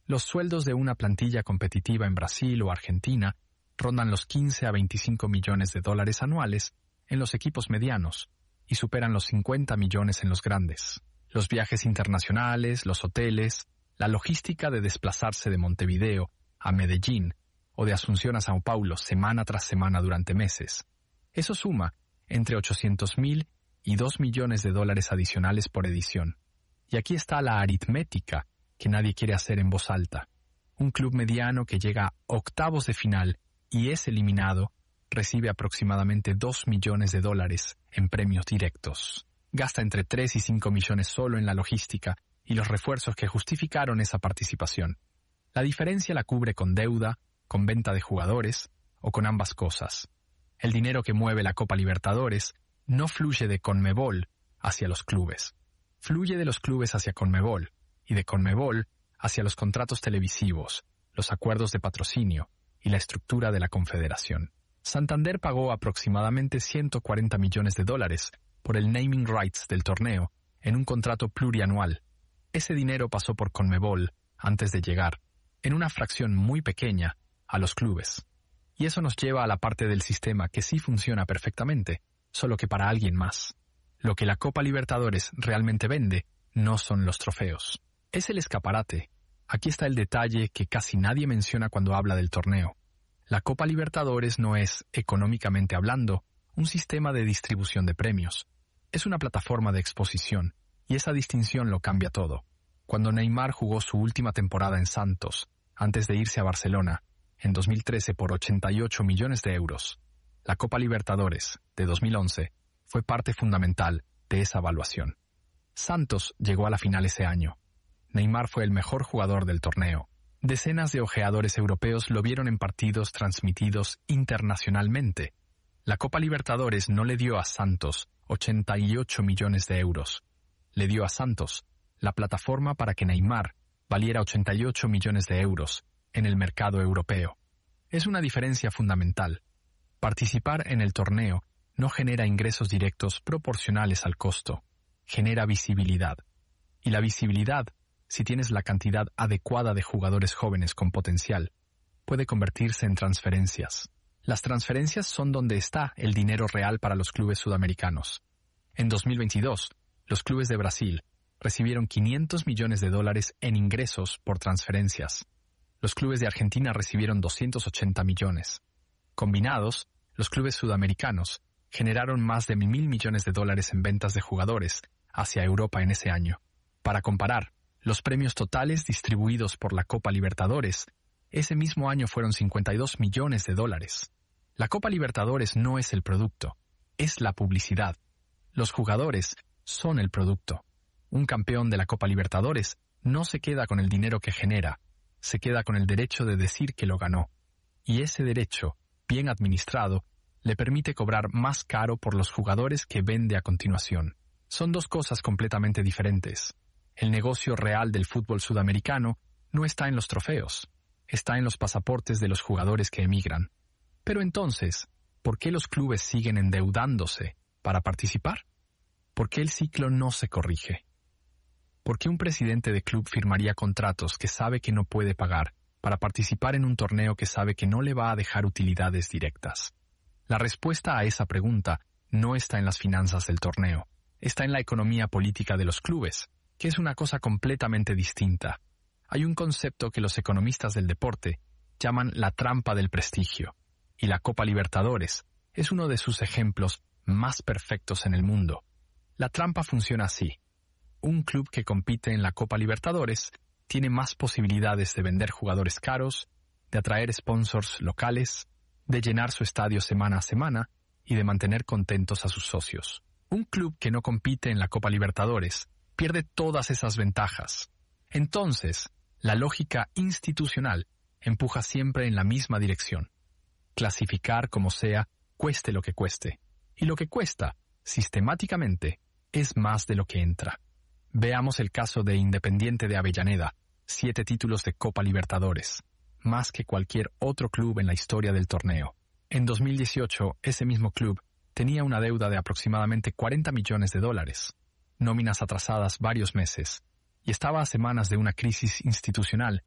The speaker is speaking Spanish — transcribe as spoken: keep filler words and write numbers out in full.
Los sueldos de una plantilla competitiva en Brasil o Argentina rondan los quince a veinticinco millones de dólares anuales en los equipos medianos y superan los cincuenta millones en los grandes. Los viajes internacionales, los hoteles, la logística de desplazarse de Montevideo a Medellín o de Asunción a Sao Paulo semana tras semana durante meses. Eso suma entre ochocientos mil y dos millones de dólares adicionales por edición. Y aquí está la aritmética que nadie quiere hacer en voz alta. Un club mediano que llega a octavos de final y es eliminado recibe aproximadamente dos millones de dólares en premios directos. Gasta entre tres y cinco millones solo en la logística y los refuerzos que justificaron esa participación. La diferencia la cubre con deuda, con venta de jugadores o con ambas cosas. El dinero que mueve la Copa Libertadores no fluye de Conmebol hacia los clubes. Fluye de los clubes hacia Conmebol y de Conmebol hacia los contratos televisivos, los acuerdos de patrocinio y la estructura de la confederación. Santander pagó aproximadamente ciento cuarenta millones de dólares por el naming rights del torneo en un contrato plurianual. Ese dinero pasó por Conmebol antes de llegar, en una fracción muy pequeña, a los clubes. Y eso nos lleva a la parte del sistema que sí funciona perfectamente, solo que para alguien más. Lo que la Copa Libertadores realmente vende no son los trofeos. Es el escaparate. Aquí está el detalle que casi nadie menciona cuando habla del torneo. La Copa Libertadores no es, económicamente hablando, un sistema de distribución de premios. Es una plataforma de exposición, y esa distinción lo cambia todo. Cuando Neymar jugó su última temporada en Santos, antes de irse a Barcelona, en dos mil trece por ochenta y ocho millones de euros, la Copa Libertadores, de dos mil once, fue parte fundamental de esa evaluación. Santos llegó a la final ese año. Neymar fue el mejor jugador del torneo. Decenas de ojeadores europeos lo vieron en partidos transmitidos internacionalmente. La Copa Libertadores no le dio a Santos ochenta y ocho millones de euros. Le dio a Santos la plataforma para que Neymar valiera ochenta y ocho millones de euros en el mercado europeo. Es una diferencia fundamental. Participar en el torneo no genera ingresos directos proporcionales al costo, genera visibilidad. Y la visibilidad, si tienes la cantidad adecuada de jugadores jóvenes con potencial, puede convertirse en transferencias. Las transferencias son donde está el dinero real para los clubes sudamericanos. En dos mil veintidós, los clubes de Brasil recibieron quinientos millones de dólares en ingresos por transferencias. Los clubes de Argentina recibieron doscientos ochenta millones. Combinados, los clubes sudamericanos generaron más de mil millones de dólares en ventas de jugadores hacia Europa en ese año. Para comparar, los premios totales distribuidos por la Copa Libertadores ese mismo año fueron cincuenta y dos millones de dólares. La Copa Libertadores no es el producto, es la publicidad. Los jugadores son el producto. Un campeón de la Copa Libertadores no se queda con el dinero que genera, se queda con el derecho de decir que lo ganó. Y ese derecho, bien administrado, le permite cobrar más caro por los jugadores que vende a continuación. Son dos cosas completamente diferentes. El negocio real del fútbol sudamericano no está en los trofeos, está en los pasaportes de los jugadores que emigran. Pero entonces, ¿por qué los clubes siguen endeudándose para participar? ¿Por qué el ciclo no se corrige? ¿Por qué un presidente de club firmaría contratos que sabe que no puede pagar para participar en un torneo que sabe que no le va a dejar utilidades directas? La respuesta a esa pregunta no está en las finanzas del torneo, está en la economía política de los clubes, que es una cosa completamente distinta. Hay un concepto que los economistas del deporte llaman la trampa del prestigio, y la Copa Libertadores es uno de sus ejemplos más perfectos en el mundo. La trampa funciona así. Un club que compite en la Copa Libertadores tiene más posibilidades de vender jugadores caros, de atraer sponsors locales, de llenar su estadio semana a semana y de mantener contentos a sus socios. Un club que no compite en la Copa Libertadores pierde todas esas ventajas. Entonces, la lógica institucional empuja siempre en la misma dirección. Clasificar como sea, cueste lo que cueste. Y lo que cuesta, sistemáticamente, es más de lo que entra. Veamos el caso de Independiente de Avellaneda, siete títulos de Copa Libertadores, más que cualquier otro club en la historia del torneo. En dos mil dieciocho, ese mismo club tenía una deuda de aproximadamente cuarenta millones de dólares, nóminas atrasadas varios meses, y estaba a semanas de una crisis institucional